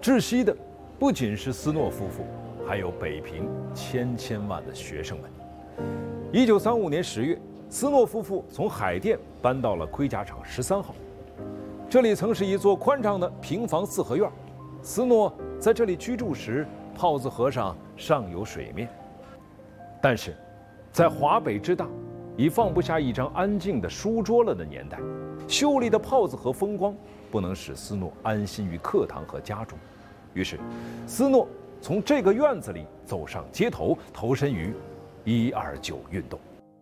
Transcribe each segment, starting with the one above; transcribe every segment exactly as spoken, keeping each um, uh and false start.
窒息的不仅是斯诺夫妇，还有北平千千万的学生们。一九三五年十月，斯诺夫妇从海淀搬到了盔甲厂十三号，这里曾是一座宽敞的平房四合院。斯诺在这里居住时，炮子河上尚有水面。但是，在华北之大，已放不下一张安静的书桌了的年代，秀丽的炮子河风光不能使斯诺安心于课堂和家中。于是，斯诺从这个院子里走上街头，投身于一二九运动。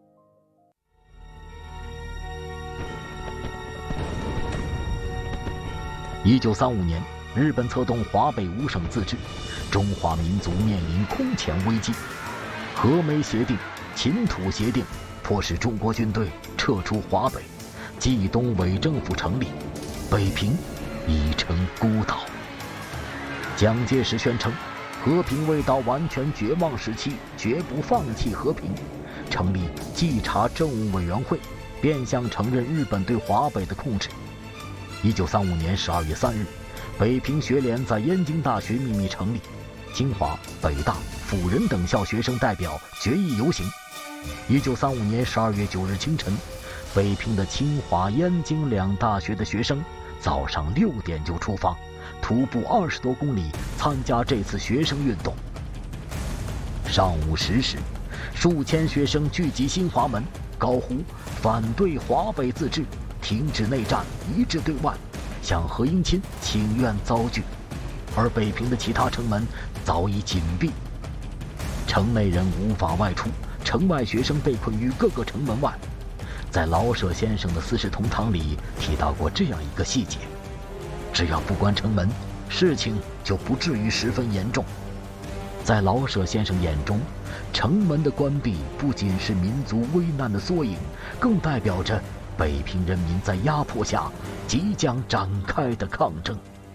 一九三五年，日本策动华北五省自治，中华民族面临空前危机。和美协定、秦土协定迫使中国军队撤出华北，冀东伪政府成立，北平已成孤岛。蒋介石宣称，和平未到完全绝望时期，绝不放弃和平，成立稽查政务委员会，变相承认日本对华北的控制。一九三五年十二月三日，北平学联在燕京大学秘密成立，清华、北大、辅仁等校学生代表决议游行。一九三五年十二月九日清晨，北平的清华、燕京两大学的学生早上六点就出发，徒步二十多公里参加这次学生运动。上午十时，数千学生聚集新华门，高呼反对华北自治，停止内战，一致对外，向何应钦请愿遭拒。而北平的其他城门早已紧闭，城内人无法外出，城外学生被困于各个城门外。在老舍先生的《四世同堂》里提到过这样一个细节：只要不关城门，事情就不至于十分严重。在老舍先生眼中，城门的关闭不仅是民族危难的缩影，更代表着北平人民在压迫下即将展开的抗争。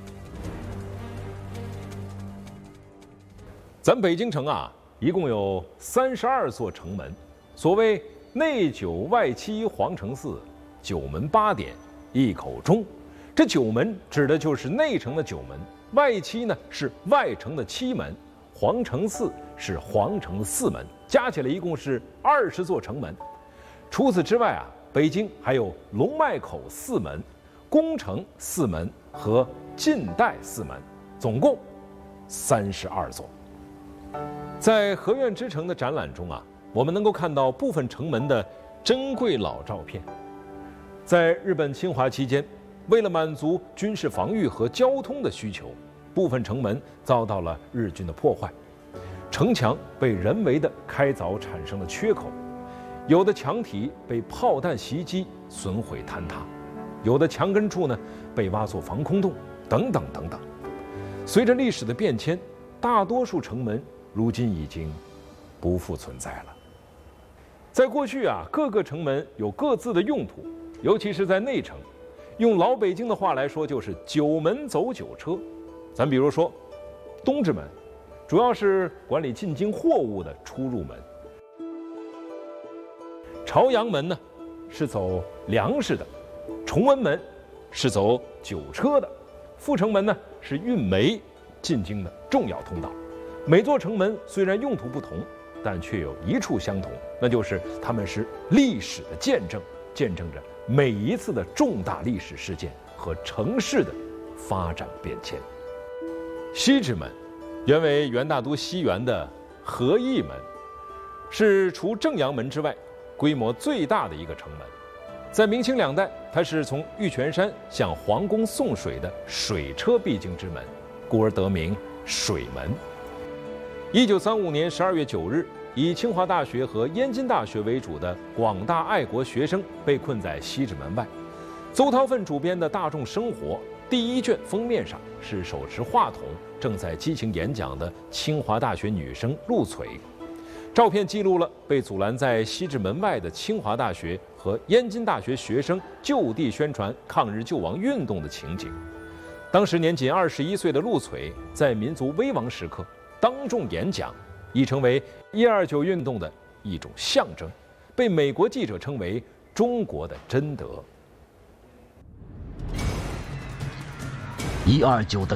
咱北京城啊，一共有三十二座城门，所谓内九外七皇城四，九门八点一口钟。这九门指的就是内城的九门，外七呢是外城的七门，皇城四是皇城的四门，加起来一共是二十座城门。除此之外啊，北京还有龙脉口四门、宫城四门和晋代四门，总共三十二座。在和苑之城的展览中啊，我们能够看到部分城门的珍贵老照片。在日本侵华期间，为了满足军事防御和交通的需求，部分城门遭到了日军的破坏，城墙被人为的开凿产生了缺口，有的墙体被炮弹袭击损毁坍塌，有的墙根处呢被挖作防空洞，等等等等。随着历史的变迁，大多数城门如今已经不复存在了。在过去啊，各个城门有各自的用途，尤其是在内城，用老北京的话来说，就是九门走九车。咱比如说，东直门主要是管理进京货物的出入门，朝阳门呢是走粮食的，崇文门是走酒车的，阜成门呢是运煤进京的重要通道。每座城门虽然用途不同，但却有一处相同，那就是它们是历史的见证，见证着每一次的重大历史事件和城市的发展变迁。西直门原为元大都西园的和义门，是除正阳门之外规模最大的一个城门。在明清两代，它是从玉泉山向皇宫送水的水车必经之门，故而得名水门。一九三五年十二月九日，以清华大学和燕京大学为主的广大爱国学生被困在西直门外。邹韬奋主编的《大众生活》第一卷封面上是手持话筒正在激情演讲的清华大学女生陆璀。照片记录了被阻拦在西直门外的清华大学和燕京大学学生就地宣传抗日救亡运动的情景。当时年仅二十一岁的陆璀在民族危亡时刻当众演讲，已成为一二九运动的一种象征，被美国记者称为中国的贞德。 一二九的